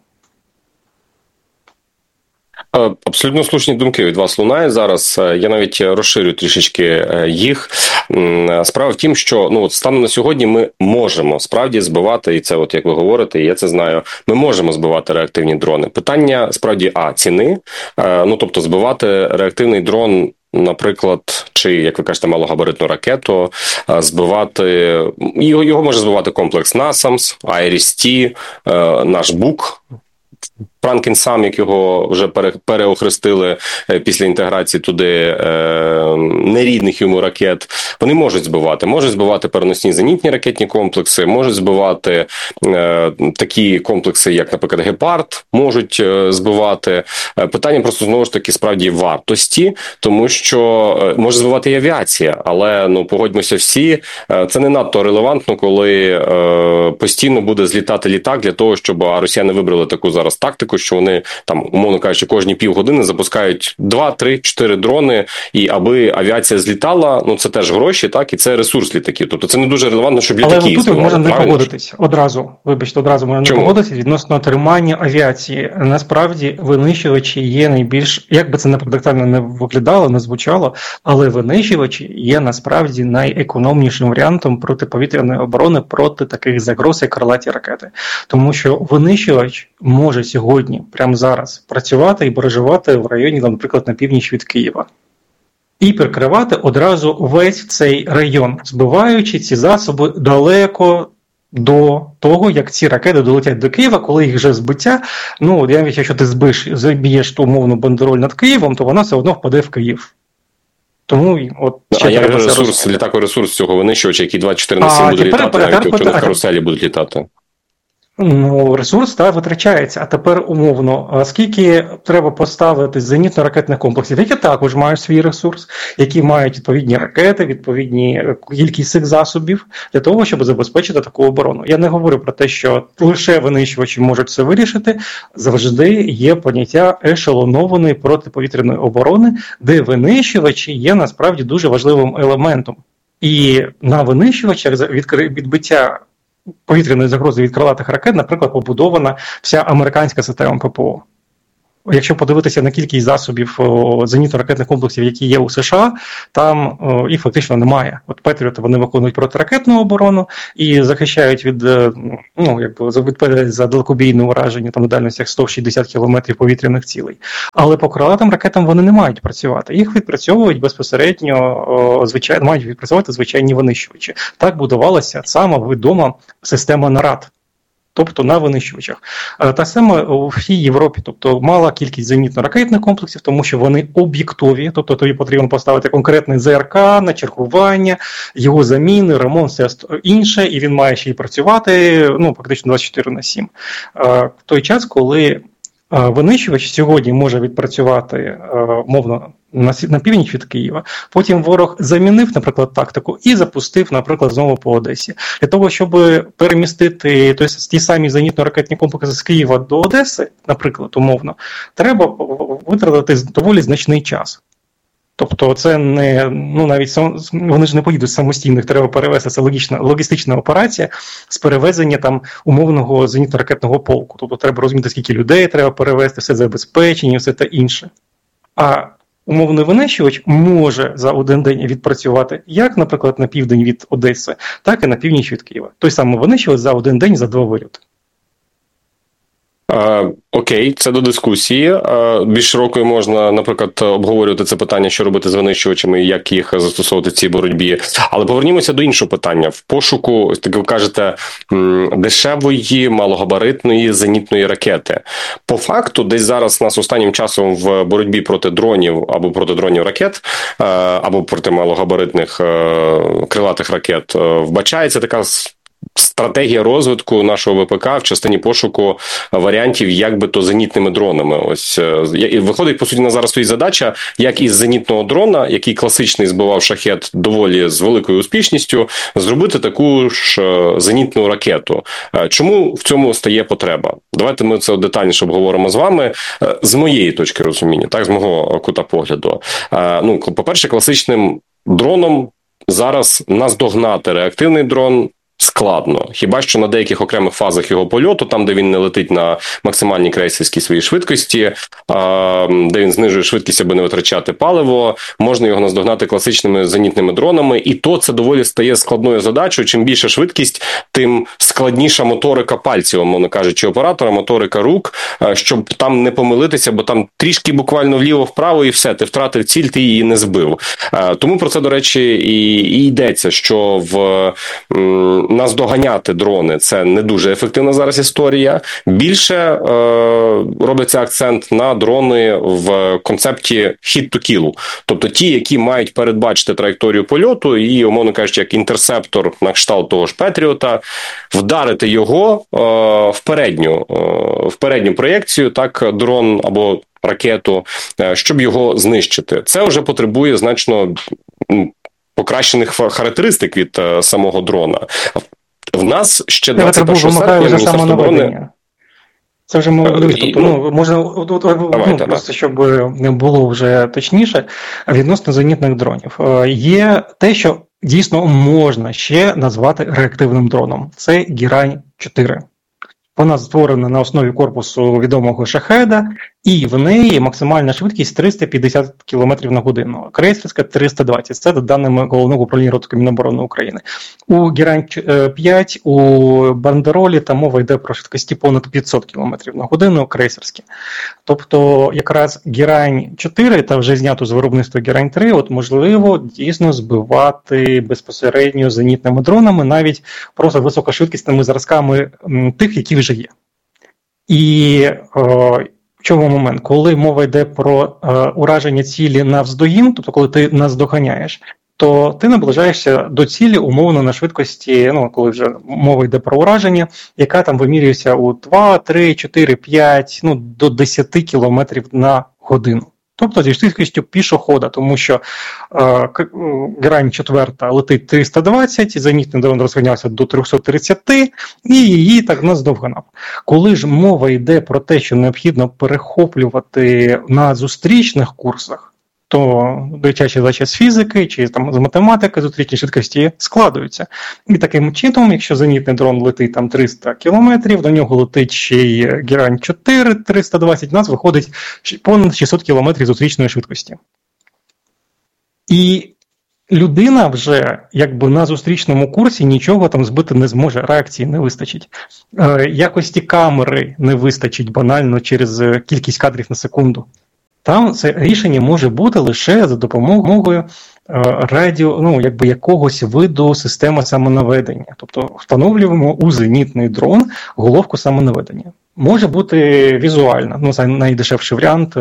Абсолютно слушні думки від вас лунає зараз. Я навіть розширю трішечки їх. Справа в тім, що ну от станом на сьогодні ми можемо справді збивати, і це от як ви говорите, і я це знаю, ми можемо збивати реактивні дрони. Питання справді, а, ціни, ну тобто збивати реактивний дрон, наприклад, чи, як ви кажете, малогабаритну ракету, збивати, його, його може збивати комплекс насамс, Айріс-Ті, наш Бук, Франкенсам, як його вже переохрестили після інтеграції туди е, нерідних йому ракет, вони можуть збивати. Можуть збивати переносні зенітні ракетні комплекси, можуть збивати е, такі комплекси, як, наприклад, Гепард, можуть е, збивати. Питання просто, знову ж таки, справді вартості, тому що е, може збивати і авіація, але, ну, погодьмося всі, е, це не надто релевантно, коли е, постійно буде злітати літак для того, щоб росіяни вибрали таку зараз тактику, що вони там, умовно кажучи, кожні півгодини запускають два, три, чотири дрони, і аби авіація злітала, ну це теж гроші, так, і це ресурс літаків. Тобто це не дуже релевантно, щоб літаки існували. Але тут можна не погодитись ж? одразу. Вибачте, одразу можна не погодитись відносно тримання авіації. Насправді винищувачі є найбільш, як би це не парадоксально не виглядало, не звучало, але винищувачі є насправді найекономнішим варіантом протиповітряної оборони проти таких загроз, як крилаті ракети. Тому що винищувач може сьогодні сьогодні, прямо зараз, працювати і баражувати в районі, наприклад, на північ від Києва. І прикривати одразу весь цей район, збиваючи ці засоби далеко до того, як ці ракети долетять до Києва, коли їх вже збиття, ну, якщо ти збиш, заб'єш ту умовну бандероль над Києвом, то вона все одно впаде в Київ. Тому, от, а як ресурс, літаковий ресурс цього винищувача, який двадцять чотири на сім буде літати, а якщо на каруселі будуть літати? Ну, ресурс, так, витрачається. А тепер умовно, скільки треба поставити зенітно-ракетних комплексів, які також мають свій ресурс, які мають відповідні ракети, відповідні кількість цих засобів, для того, щоб забезпечити таку оборону. Я не говорю про те, що лише винищувачі можуть це вирішити. Завжди є поняття ешелонованої протиповітряної оборони, де винищувачі є насправді дуже важливим елементом. І на винищувачах відбиття повітряної загрози від крилатих ракет, наприклад, побудована вся американська система ППО. Якщо подивитися на кількість засобів зенітно-ракетних комплексів, які є у США, там о, їх фактично немає. От Петріоти, вони виконують протиракетну оборону і захищають від, ну, якби, відповідають за далекобійне ураження там, на дальностях сто шістдесят кілометрів повітряних цілей. Але по крилатим ракетам вони не мають працювати. Їх відпрацьовують безпосередньо, о, звичайно, мають відпрацьовувати звичайні винищувачі. Так будувалася сама відома система нарад. Тобто на винищувачах. Та саме у всій Європі, тобто мала кількість зенітно-ракетних комплексів, тому що вони об'єктові, тобто тобі потрібно поставити конкретний ЗРК на чергування, його заміни, ремонт, все інше, і він має ще й працювати, ну, фактично двадцять чотири на сім. В той час, коли винищувач сьогодні може відпрацювати, мовно, на, на північ від Києва, потім ворог замінив, наприклад, тактику і запустив, наприклад, знову по Одесі. Для того, щоб перемістити тобто, ті самі зенітно-ракетні комплекси з Києва до Одеси, наприклад, умовно, треба витратити доволі значний час. Тобто це не, ну навіть вони ж не поїдуть самостійно, їх треба перевезти, це логічна, логістична операція з перевезення там умовного зенітно-ракетного полку. Тобто треба розуміти, скільки людей треба перевезти, все забезпечення, все те інше. А умовний винищувач може за один день відпрацювати як, наприклад, на південь від Одеси, так і на північ від Києва. Той самий винищувач за один день, за два вильоти. Uh, окей, це до дискусії. Uh, більш широкою можна, наприклад, обговорювати це питання, що робити з винищувачами і як їх застосовувати в цій боротьбі. Але повернімося до іншого питання. В пошуку, так ви кажете, дешевої, малогабаритної зенітної ракети. По факту, десь зараз нас останнім часом в боротьбі проти дронів або проти дронів ракет, або проти малогабаритних крилатих ракет вбачається така стратегія розвитку нашого ВПК в частині пошуку варіантів, як би то зенітними дронами. Ось і виходить, по суті, на зараз стоїть задача, як із зенітного дрона, який класичний збивав шахет доволі з великою успішністю, зробити таку ж зенітну ракету. Чому в цьому стає потреба? Давайте ми це детальніше обговоримо з вами. З моєї точки розуміння, так, з мого кута погляду. Ну, по-перше, класичним дроном зараз наздогнати реактивний дрон складно. Хіба що на деяких окремих фазах його польоту, там, де він не летить на максимальній крейсерській своїй швидкості, де він знижує швидкість, аби не витрачати паливо, можна його наздогнати класичними зенітними дронами, і то це доволі стає складною задачею. Чим більша швидкість, тим складніша моторика пальців, мовно кажучи, оператора, моторика рук, щоб там не помилитися, бо там трішки буквально вліво-вправо і все, ти втратив ціль, ти її не збив. Тому про це, до речі, і, і йдеться, що в наздоганяти дрони – це не дуже ефективна зараз історія. Більше е, робиться акцент на дрони в концепті hit-to-kill. Тобто ті, які мають передбачити траєкторію польоту і, умовно кажучи, як інтерсептор на кшталт того ж Петріота, вдарити його е, в передню, е, в передню проєкцію, так, дрон або ракету, е, щоб його знищити. Це вже потребує значно покращених характеристик від uh, самого дрона. В нас ще двадцять першого серпня Міністерство оборони... Це вже ми, тобто, ну, можна, ну, просто щоб було вже точніше, відносно зенітних дронів. Є те, що дійсно можна ще назвати реактивним дроном. Це Герань чотири. Вона створена на основі корпусу відомого Шахеда, І в неї максимальна швидкість триста п'ятдесят кілометрів на годину, крейсерська триста двадцять. Це за даними Головного управління розвитку Міноборони України. У Герань п'ять, у Бандеролі там мова йде про швидкості понад п'ятсот кілометрів на годину, крейсерські. Тобто якраз Герань чотири та вже знято з виробництва Герань три, от можливо дійсно збивати безпосередньо зенітними дронами, навіть просто високошвидкісними зразками тих, які вже є. І о, в чому момент? Коли мова йде про е, ураження цілі навздогін, тобто коли ти наздоганяєш, то ти наближаєшся до цілі умовно на швидкості, ну, коли вже мова йде про ураження, яка там вимірюється у два, три, чотири, п'ять, ну, до десять кілометрів на годину. Тобто зі швидкістю пішохода, тому що е, Герань четверта летить триста двадцять, зенітний дрон розганявся до триста тридцять, і її так наздовгнав. Коли ж мова йде про те, що необхідно перехоплювати на зустрічних курсах, то дитячі задачі з фізики чи там з математики зустрічні швидкості складуються. І таким чином, якщо зенітний дрон летить там триста кілометрів, до нього летить ще й Герань чотири триста двадцять, у нас виходить понад шістсот кілометрів зустрічної швидкості. І людина вже якби на зустрічному курсі нічого там збити не зможе, реакції не вистачить. Е, якості камери не вистачить банально через кількість кадрів на секунду. Там це рішення може бути лише за допомогою радіо, ну, якби якогось виду системи самонаведення. Тобто встановлюємо у зенітний дрон головку самонаведення. Може бути візуально, ну, це найдешевший варіант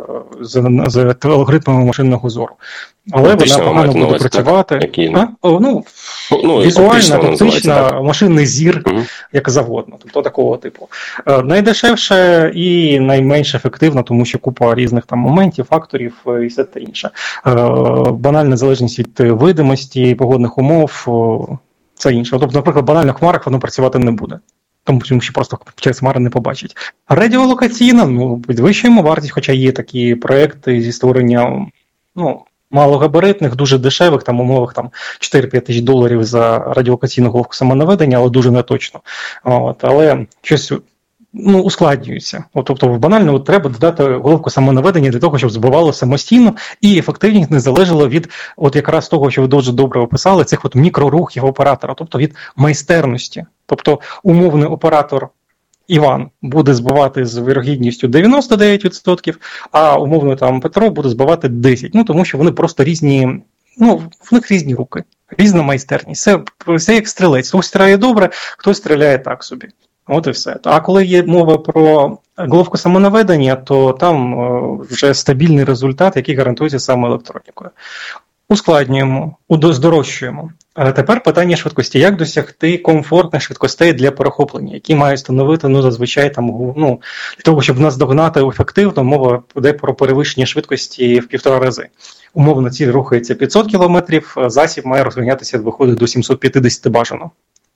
з, з алгоритмами машинного зору. Але вона погано буде новость, працювати. Які... А? О, ну, ну, візуальна, оптична, машинний зір, угу. як завгодно. Тобто такого типу. Е, найдешевше і найменш ефективно, тому що купа різних там моментів, факторів і все те інше. Е, банальна залежність від видимості, погодних умов, о, це інше. Тобто, наприклад, банально в хмарах воно працювати не буде. Тому що просто через хмари не побачить. Радіолокаційна, ну, підвищуємо вартість, хоча є такі проекти зі створення, ну, малогабаритних, дуже дешевих, там умовах там чотири-п'ять тисяч доларів за радіолокаційну головку самонаведення, але дуже неточно. От, але щось, ну, ускладнюється. От, тобто, банально от, треба додати головку самонаведення для того, щоб збивало самостійно, і ефективність не залежала від от якраз того, що ви дуже добре описали, цих от мікрорухів оператора, тобто від майстерності. Тобто умовний оператор Іван буде збивати з вірогідністю дев'яносто дев'ять відсотків, а умовно там Петро буде збивати десять відсотків. Ну, тому що вони просто різні, ну, в них різні руки, різна майстерність. Це, це як стрілець. Хтось стріляє добре, хтось стріляє так собі. От і все. А коли є мова про головку самонаведення, то там вже стабільний результат, який гарантується саме електронікою. Ускладнюємо, здорожчуємо. А тепер питання швидкості. Як досягти комфортних швидкостей для перехоплення, які мають становити, ну, зазвичай, там, ну, для того, щоб нас догнати ефективно, мова йде про перевищення швидкості в півтора рази. Умовно, ціль рухається п'ятсот кілометрів, засіб має розганятися, виходить до сімсот п'ятдесят бажано.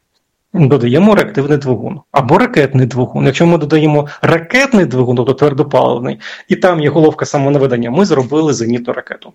Додаємо реактивний двигун або ракетний двигун. Якщо ми додаємо ракетний двигун, тобто твердопаливний, і там є головка самонаведення, ми зробили зенітну ракету.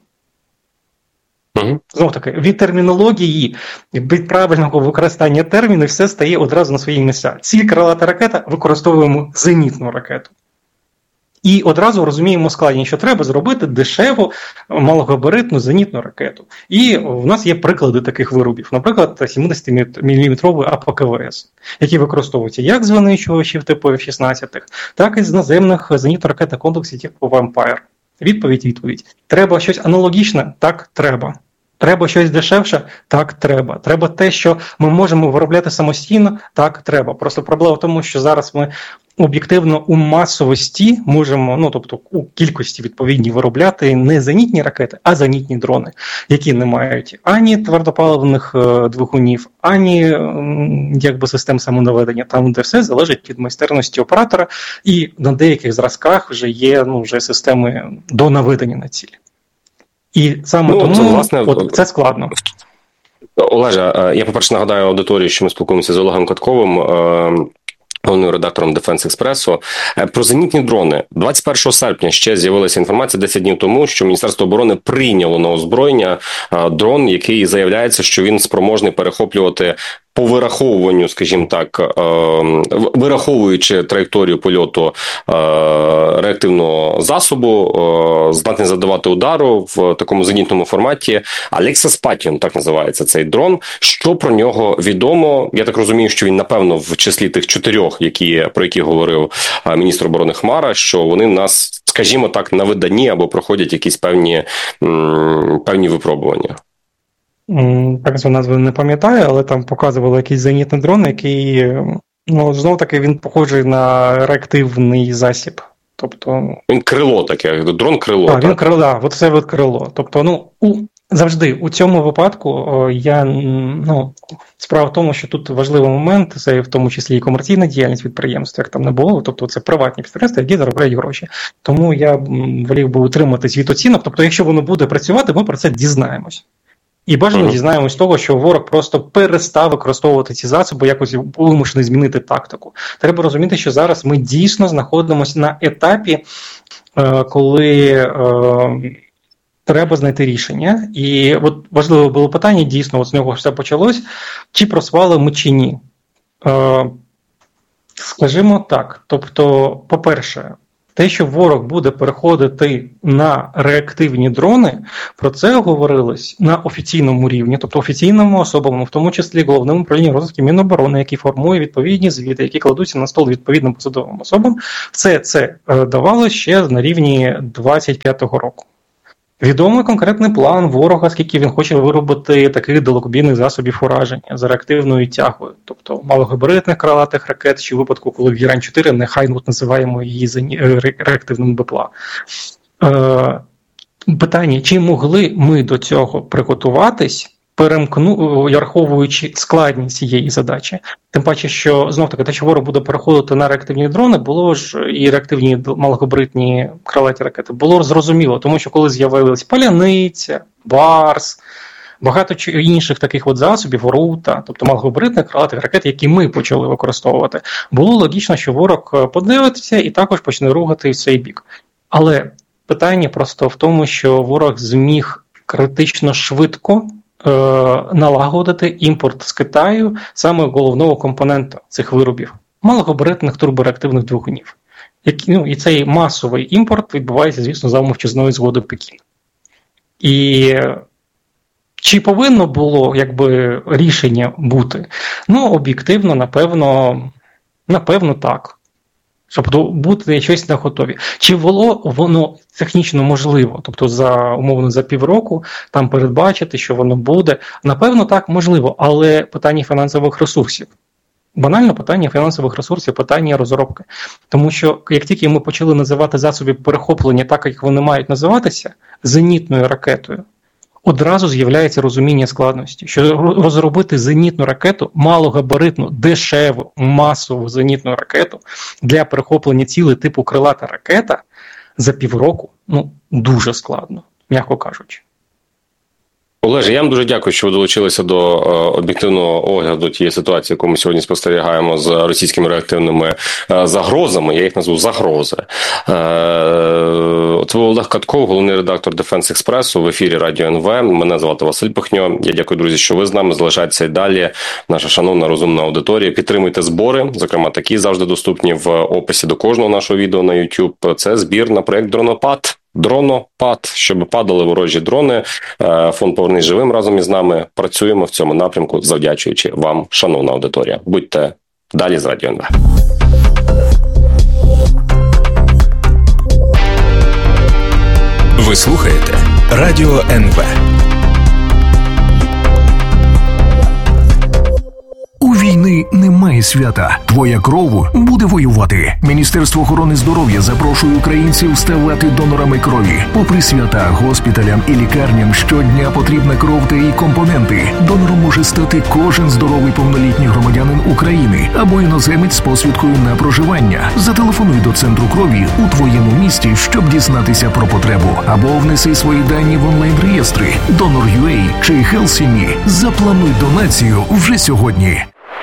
Угу. Знову таки, від термінології, від правильного використання термінів все стає одразу на свої місця. Ціль крилата ракета, використовуємо зенітну ракету. І одразу розуміємо складність, що треба зробити дешеву, малогабаритну зенітну ракету. І в нас є приклади таких виробів. Наприклад, сімдесятиміліметровий ей пі ка ве ес, який використовується як з винищувачів типу еф шістнадцять, так і з наземних зенітно-ракетних комплексів типу Vampire. Відповідь, відповідь. Треба щось аналогічне? Так, треба. Треба щось дешевше? Так, треба. Треба те, що ми можемо виробляти самостійно? Так, треба. Просто проблема в тому, що зараз ми об'єктивно у масовості можемо, ну, тобто у кількості відповідній виробляти не зенітні ракети, а зенітні дрони, які не мають ані твердопаливних е, двигунів, ані е, якби систем самонаведення, там, де все залежить від майстерності оператора, і на деяких зразках вже є, ну, вже системи до наведення на ціль. І саме ну, тому це, власне, от, це складно. Олеже, я, по-перше, нагадаю аудиторії, що ми спілкуємося з Олегом Катковим, головним редактором Defense Express. Про зенітні дрони. двадцять першого серпня ще з'явилася інформація десять днів тому, що Міністерство оборони прийняло на озброєння дрон, який заявляється, що він спроможний перехоплювати по вираховуванню, скажімо так, вираховуючи траєкторію польоту реактивного засобу, здатний завдавати удару в такому зенітному форматі. Alexis Patton, так називається цей дрон. Що про нього відомо? Я так розумію, що він, напевно, в числі тих чотирьох, які, про які говорив міністр оборони Хмара, що вони в нас, скажімо так, на виданні або проходять якісь певні, певні випробування. Так, цю назву не пам'ятаю, але там показували якийсь зенітний дрон, який, ну, знов-таки, він похожий на реактивний засіб. Тобто... Він крило таке, дрон-крило. Так, він крило, да, от це от крило. Тобто, ну, у, завжди у цьому випадку о, я, ну, справа в тому, що тут важливий момент, це в тому числі і комерційна діяльність підприємств, як там не було, тобто це приватні підприємства, які заробляють гроші. Тому я волів би утриматись від оцінок, тобто якщо воно буде працювати, ми про це дізнаємось. І бажано дізнаємось з того, що ворог просто перестав використовувати ці засоби, якось вимушений змінити тактику. Треба розуміти, що зараз ми дійсно знаходимося на етапі, коли е, треба знайти рішення. І от важливе було питання, дійсно, от з нього все почалось, чи просвали ми чи ні. Е, скажімо так, тобто, по-перше, те, що ворог буде переходити на реактивні дрони, про це говорилось на офіційному рівні, тобто офіційному особам, в тому числі Головному управлінню розвідки Міноборони, який формує відповідні звіти, які кладуться на стол відповідним посадовим особам. Все це давалося ще на рівні двадцять п'ятого року. Відомий конкретний план ворога, скільки він хоче виробити таких далекобійних засобів ураження за реактивною тягою, тобто малогабаритних крилатих ракет, чи в випадку, коли в Герань чотири, нехай от називаємо її реактивним БПЛА. Е, питання, чи могли ми до цього приготуватись, перемкну, враховуючи складність цієї задачі. Тим паче, що, знов-таки, те, що ворог буде переходити на реактивні дрони, було ж і реактивні малогабаритні крилаті ракети, було зрозуміло, тому що коли з'явилась Паляниця, Барс, багато інших таких от засобів, Рута, тобто малогабаритних крилатих ракет, які ми почали використовувати, було логічно, що ворог подивиться і також почне рухати в цей бік. Але питання просто в тому, що ворог зміг критично швидко налагодити імпорт з Китаю саме головного компонента цих виробів – малогабаритних турбореактивних двигунів. Ну, і цей масовий імпорт відбувається, звісно, за мовчазної згоди Пекіна. І чи повинно було, якби, рішення бути? Ну, об'єктивно, напевно, напевно, так. Тобто бути щось на готові. Чи було воно технічно можливо, тобто за умовно за півроку там передбачити, що воно буде? Напевно, так, можливо, але питання фінансових ресурсів. Банально питання фінансових ресурсів, питання розробки. Тому що як тільки ми почали називати засоби перехоплення так, як вони мають називатися, зенітною ракетою, одразу з'являється розуміння складності, що розробити зенітну ракету, малогабаритну, дешеву, масову зенітну ракету для перехоплення цілей типу крилата ракета за півроку, ну, дуже складно, м'яко кажучи. Олеже, я вам дуже дякую, що ви долучилися до е, об'єктивного огляду тієї ситуації, яку ми сьогодні спостерігаємо з російськими реактивними е, загрозами. Я їх назву загрози. Е, це був Олег Катков, головний редактор Defense Express в ефірі Радіо ен ве. Мене звати Василь Пихньо. Я дякую, друзі, що ви з нами. Залишайтеся і далі. Наша шановна розумна аудиторія. Підтримуйте збори, зокрема такі завжди доступні в описі до кожного нашого відео на YouTube. Це збір на проєкт «Дронопад». Дронопад, щоб падали ворожі дрони. Фонд «Повернись живим» разом із нами працюємо в цьому напрямку, завдячуючи вам, шановна аудиторія. Будьте далі з Радіо ен ве. Ви слухаєте Радіо ен ве. У війни немає свята. Твоя кров буде воювати. Міністерство охорони здоров'я запрошує українців ставати донорами крові. Попри свята, госпіталям і лікарням щодня потрібна кров та її компоненти. Донором може стати кожен здоровий повнолітній громадянин України або іноземець з посвідкою на проживання. Зателефонуй до центру крові у твоєму місті, щоб дізнатися про потребу. Або внеси свої дані в онлайн-реєстри Donor.ua чи HealthSimi. Заплануй донацію вже сьогодні.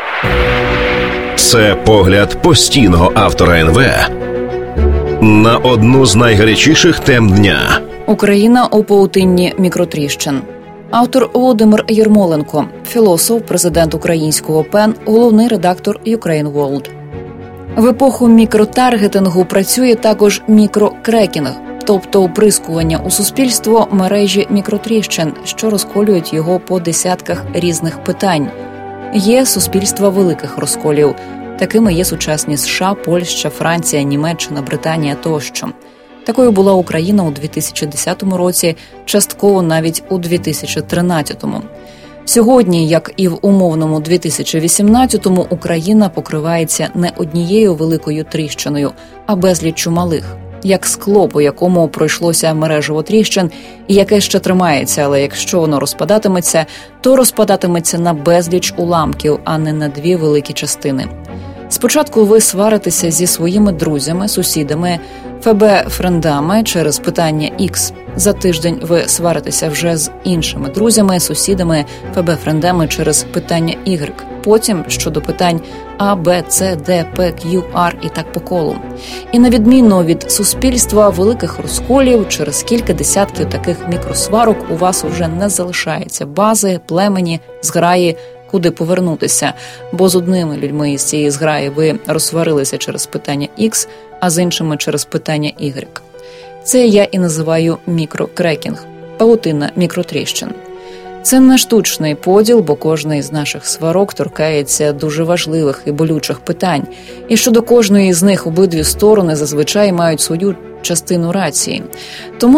Це погляд постійного автора ен ве на одну з найгарячіших тем дня. Україна у павутинні мікротріщин. Автор Володимир Єрмоленко, філософ, президент українського пен, головний редактор Ukraine World. В епоху мікротаргетингу працює також мікрокрекінг, тобто оприскування у суспільство мережі мікротріщин, що розколюють його по десятках різних питань. Є суспільства великих розколів. Такими є сучасні США, Польща, Франція, Німеччина, Британія тощо. Такою була Україна у дві тисячі десятому році, частково навіть у дві тисячі тринадцятому. Сьогодні, як і в умовному дві тисячі вісімнадцятому, Україна покривається не однією великою тріщиною, а безліччю малих. Як скло, по якому пройшлося мережево тріщин, і яке ще тримається, але якщо воно розпадатиметься, то розпадатиметься на безліч уламків, а не на дві великі частини. Спочатку ви сваритеся зі своїми друзями, сусідами, ФБ-френдами через питання X. За тиждень ви сваритеся вже з іншими друзями, сусідами, ФБ-френдами через питання Y. Потім щодо питань А, Б, С, Д, П, Q, R і так по колу. І на відміну від суспільства великих розколів, через кілька десятків таких мікросварок у вас вже не залишається бази, племені, зграї, куди повернутися, бо з одними людьми із цієї зграї ви розсварилися через питання X, а з іншими через питання Y. Це я і називаю мікрокрекінг, павутина мікротріщин. Це не штучний поділ, бо кожна із наших сварок торкається дуже важливих і болючих питань. І щодо кожної з них обидві сторони зазвичай мають свою частину рації. Тому